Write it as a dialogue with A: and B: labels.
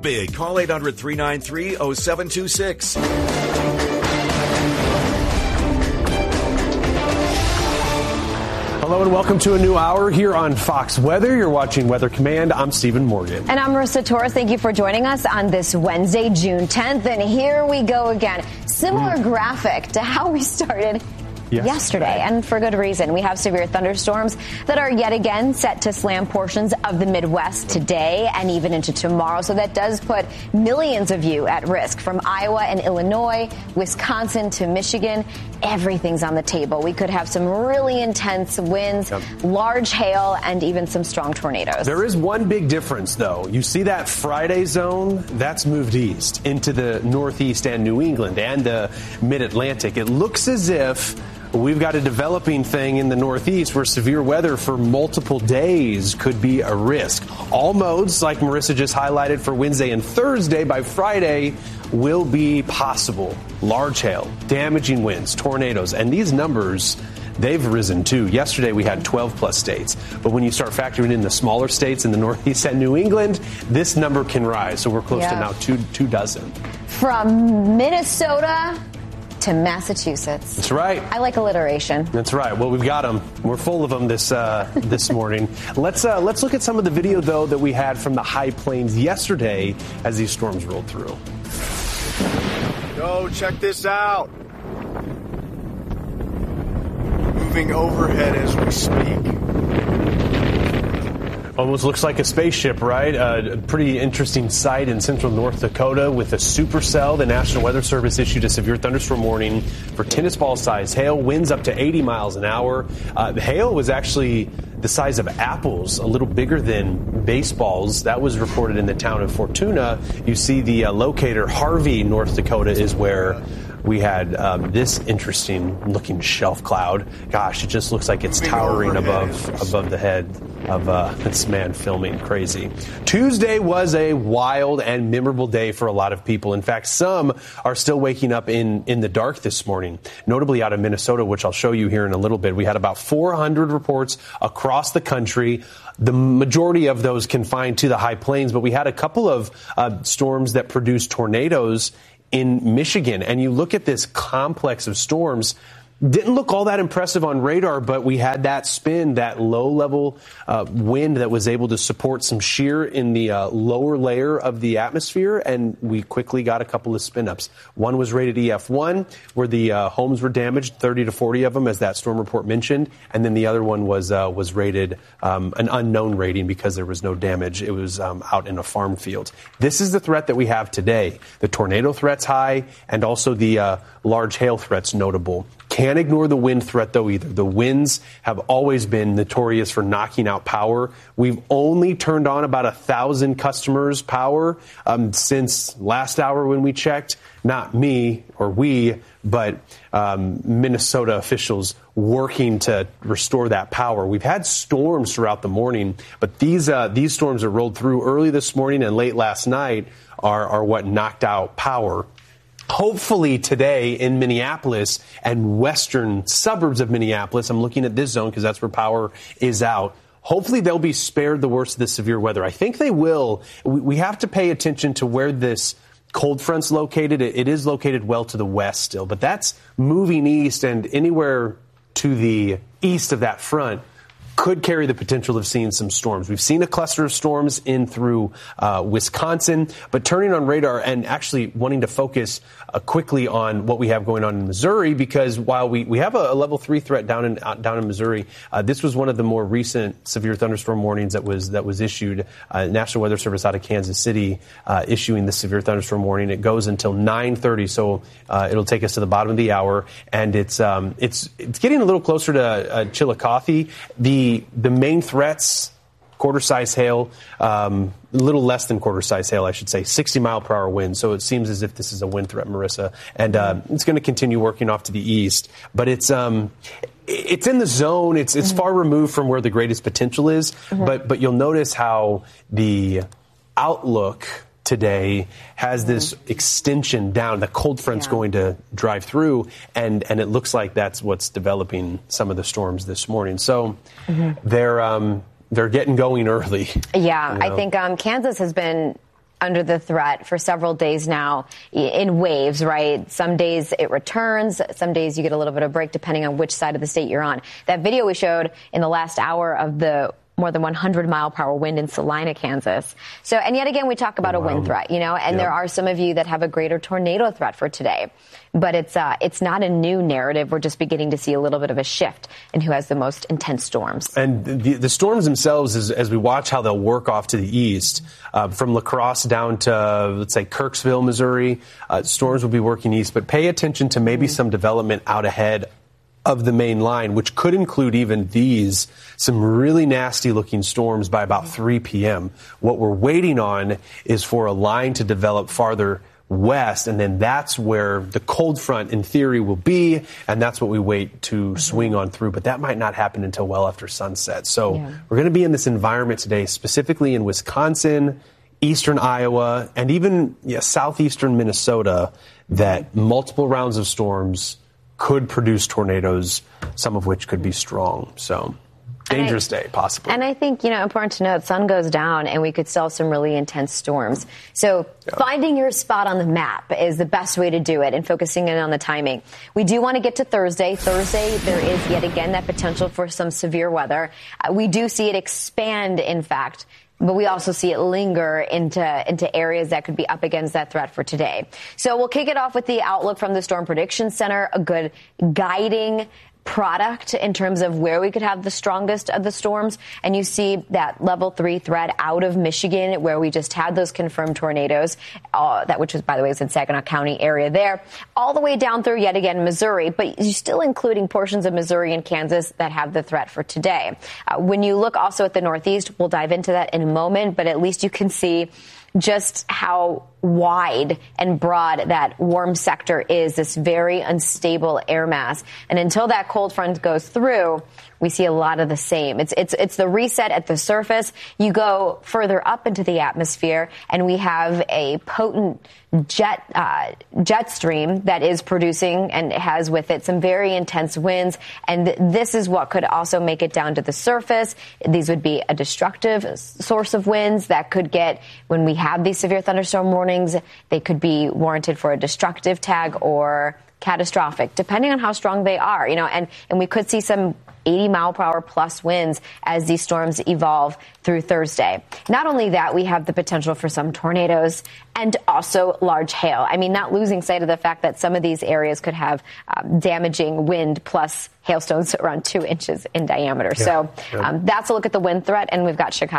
A: big. Call 800-393-0726.
B: Hello and welcome to a new hour here on Fox Weather. You're watching Weather Command. I'm Stephen Morgan.
C: And I'm Marissa Torres. Thank you for joining us on this Wednesday, June 10th. And here we go again. Similar graphic to how we started yesterday, and for good reason. We have severe thunderstorms that are yet again set to slam portions of the Midwest today and even into tomorrow. So that does put millions of you at risk, from Iowa and Illinois, Wisconsin to Michigan. Everything's on the table. We could have some really intense winds, large hail, and even some strong tornadoes.
B: There is one big difference, though. You see that Friday zone? That's moved east into the Northeast and New England and the Mid-Atlantic. It looks as if we've got a developing thing in the Northeast where severe weather for multiple days could be a risk. All modes, like Marissa just highlighted for Wednesday and Thursday, by Friday will be possible. Large hail, damaging winds, tornadoes, and these numbers, they've risen too. Yesterday we had 12 plus states, but when you start factoring in the smaller states in the Northeast and New England, this number can rise. So we're close to now two dozen.
C: From Minnesota to Massachusetts.
B: That's right.
C: I like alliteration.
B: That's right. Well, we've got them. We're full of them this morning. Let's look at some of the video, though, that we had from the high plains yesterday as these storms rolled through.
D: Yo, check this out. Moving overhead as we speak.
B: Almost looks like a spaceship, right? A pretty interesting sight in central North Dakota with a supercell. The National Weather Service issued a severe thunderstorm warning for tennis ball size hail, winds up to 80 miles an hour. The hail was actually the size of apples, a little bigger than baseballs. That was reported in the town of Fortuna. You see the locator, Harvey, North Dakota, is where we had this interesting looking shelf cloud. Gosh, it just looks like it's towering above the head of this man filming. Crazy. Tuesday was a wild and memorable day for a lot of people. In fact, some are still waking up in the dark this morning, notably out of Minnesota, which I'll show you here in a little bit. We had about 400 reports across the country. The majority of those confined to the high plains, but we had a couple of storms that produced tornadoes in Michigan. And you look at this complex of storms, didn't look all that impressive on radar, but we had that spin, that low-level wind that was able to support some shear in the lower layer of the atmosphere, and we quickly got a couple of spin-ups. One was rated EF1, where the homes were damaged, 30 to 40 of them, as that storm report mentioned, and then the other one was rated an unknown rating because there was no damage. It was out in a farm field. This is the threat that we have today. The tornado threat's high, and also the large hail threat's notable. Can't ignore the wind threat, though, either. The winds have always been notorious for knocking out power. We've only turned on about 1,000 customers' power since last hour when we checked. Not me or we, but Minnesota officials working to restore that power. We've had storms throughout the morning, but these storms that rolled through early this morning and late last night are what knocked out power. Hopefully today in Minneapolis and western suburbs of Minneapolis, I'm looking at this zone because that's where power is out. Hopefully they'll be spared the worst of the severe weather. I think they will. We have to pay attention to where this cold front's located. It is located well to the west still, but that's moving east, and anywhere to the east of that front could carry the potential of seeing some storms. We've seen a cluster of storms in through Wisconsin, but turning on radar and actually wanting to focus quickly on what we have going on in Missouri, because while we have a level 3 threat down in Missouri, this was one of the more recent severe thunderstorm warnings that was issued. National Weather Service out of Kansas City issuing the severe thunderstorm warning. It goes until 9:30, so it'll take us to the bottom of the hour, and it's getting a little closer to Chillicothe. The main threats, quarter-size hail, a little less than quarter-size hail, I should say, 60-mile-per-hour wind. So it seems as if this is a wind threat, Marissa. And it's going to continue working off to the east. But it's in the zone. It's far removed from where the greatest potential is. But you'll notice how the outlook today has this extension down. The cold front's going to drive through, and it looks like that's what's developing some of the storms this morning. So they're getting going early.
C: Yeah, you know? I think Kansas has been under the threat for several days now in waves, right? Some days it returns. Some days you get a little bit of break depending on which side of the state you're on. That video we showed in the last hour of the more than 100-mile-per-hour wind in Salina, Kansas. So, and yet again, we talk about a wind threat, and there are some of you that have a greater tornado threat for today. But it's not a new narrative. We're just beginning to see a little bit of a shift in who has the most intense storms.
B: And the storms themselves, as we watch how they'll work off to the east, from La Crosse down to, let's say, Kirksville, Missouri, storms will be working east. But pay attention to maybe some development out ahead of the main line, which could include even some really nasty looking storms by about 3 p.m. What we're waiting on is for a line to develop farther west, and then that's where the cold front in theory will be, and that's what we wait to swing on through. But that might not happen until well after sunset. So we're going to be in this environment today, specifically in Wisconsin, eastern Iowa, and even southeastern Minnesota, that multiple rounds of storms could produce tornadoes, some of which could be strong. So dangerous day, possibly.
C: And I think, important to note, sun goes down and we could still have some really intense storms. So finding your spot on the map is the best way to do it and focusing in on the timing. We do want to get to Thursday. Thursday, there is yet again that potential for some severe weather. We do see it expand, in fact. But we also see it linger into areas that could be up against that threat for today. So we'll kick it off with the outlook from the Storm Prediction Center, a good guiding product in terms of where we could have the strongest of the storms. And you see that level 3 threat out of Michigan, where we just had those confirmed tornadoes, which was, by the way, is in Saginaw County area there, all the way down through yet again Missouri, but you're still including portions of Missouri and Kansas that have the threat for today. When you look also at the Northeast, we'll dive into that in a moment, but at least you can see just how wide and broad that warm sector is, this very unstable air mass. And until that cold front goes through, we see a lot of the same. It's the reset at the surface. You go further up into the atmosphere, and we have a potent jet stream that is producing and has with it some very intense winds. And this is what could also make it down to the surface. These would be a destructive source of winds that could get, when we have these severe thunderstorm warnings, they could be warranted for a destructive tag or catastrophic, depending on how strong they are, and we could see some 80-mile-per-hour plus winds as these storms evolve through Thursday. Not only that, we have the potential for some tornadoes and also large hail. I mean, not losing sight of the fact that some of these areas could have damaging wind plus hailstones around 2 inches in diameter. So that's a look at the wind threat, and we've got Chicago.